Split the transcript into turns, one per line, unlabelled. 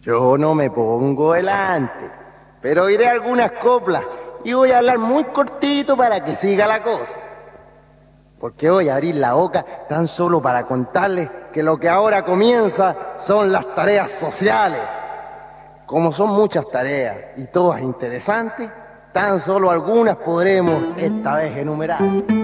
Yo no me pongo delante, pero iré algunas coplas y voy a hablar muy cortito para que siga la cosa. Porque voy a abrir la boca tan solo para contarles que lo que ahora comienza son las tareas sociales. Como son muchas tareas y todas interesantes, tan solo algunas podremos esta vez enumerar.